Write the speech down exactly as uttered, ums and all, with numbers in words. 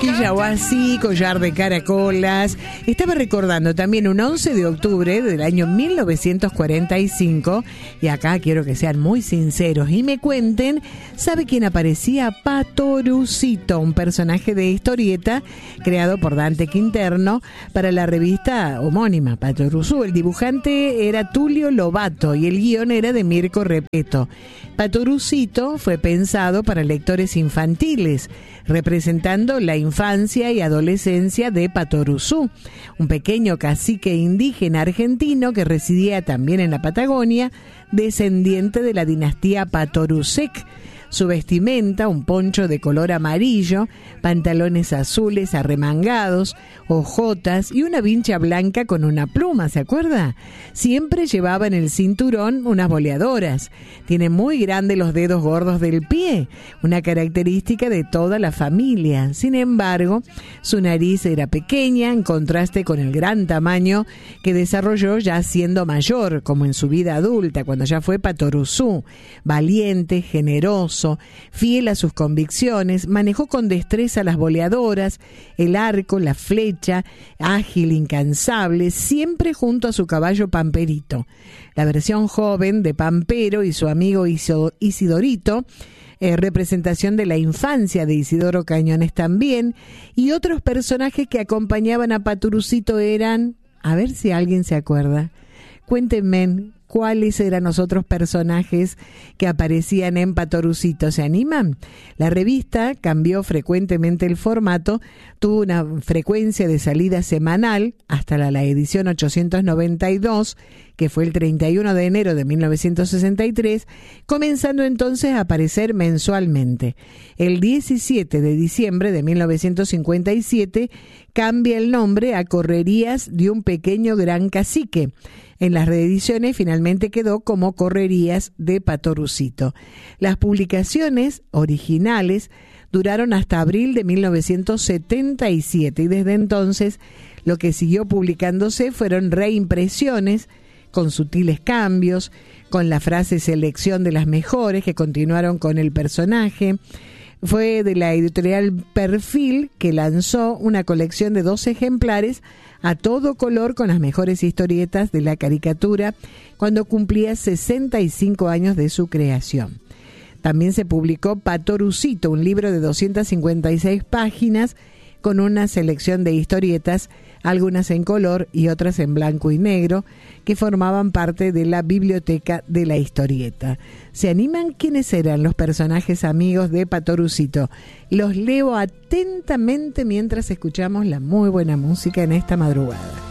Cosquilla o así, collar de caracolas. Estaba recordando también un once de octubre del año mil novecientos cuarenta y cinco, y acá quiero que sean muy sinceros y me cuenten, ¿sabe quién aparecía? Patorucito, un personaje de historieta creado por Dante Quinterno para la revista homónima Patoruzú. El dibujante era Tulio Lobato y el guión era de Mirko Repetto. Patorucito fue pensado para lectores infantiles, representando la infancia y adolescencia de Patoruzú, un pequeño cacique indígena argentino que residía también en la Patagonia, descendiente de la dinastía Patoruzek. Su vestimenta, un poncho de color amarillo, pantalones azules arremangados, hojotas y una vincha blanca con una pluma, ¿se acuerda? Siempre llevaba en el cinturón unas boleadoras. Tiene muy grandes los dedos gordos del pie, una característica de toda la familia. Sin embargo, su nariz era pequeña en contraste con el gran tamaño que desarrolló ya siendo mayor, como en su vida adulta, cuando ya fue Patoruzú. Valiente, generoso, fiel a sus convicciones, manejó con destreza las boleadoras, el arco, la flecha, ágil, incansable, siempre junto a su caballo Pamperito. La versión joven de Pampero y su amigo Isidorito, eh, representación de la infancia de Isidoro Cañones también, y otros personajes que acompañaban a Patorucito eran, a ver si alguien se acuerda, cuéntenme, ¿cuáles eran los otros personajes que aparecían en Patorucito? ¿Se animan? La revista cambió frecuentemente el formato, tuvo una frecuencia de salida semanal hasta la, la edición ochocientos noventa y dos, que fue el treinta y uno de enero de mil novecientos sesenta y tres, comenzando entonces a aparecer mensualmente. El diecisiete de diciembre de mil novecientos cincuenta y siete cambia el nombre a Correrías de un pequeño gran cacique. En las reediciones finalmente quedó como Correrías de Patorucito. Las publicaciones originales duraron hasta abril de mil novecientos setenta y siete y desde entonces lo que siguió publicándose fueron reimpresiones con sutiles cambios, con la frase selección de las mejores que continuaron con el personaje. Fue de la editorial Perfil que lanzó una colección de dos ejemplares a todo color con las mejores historietas de la caricatura cuando cumplía sesenta y cinco años de su creación. También se publicó Patorucito, un libro de doscientas cincuenta y seis páginas con una selección de historietas, algunas en color y otras en blanco y negro, que formaban parte de la biblioteca de la historieta. ¿Se animan? ¿Quiénes eran los personajes amigos de Patorucito? Los leo atentamente mientras escuchamos la muy buena música en esta madrugada.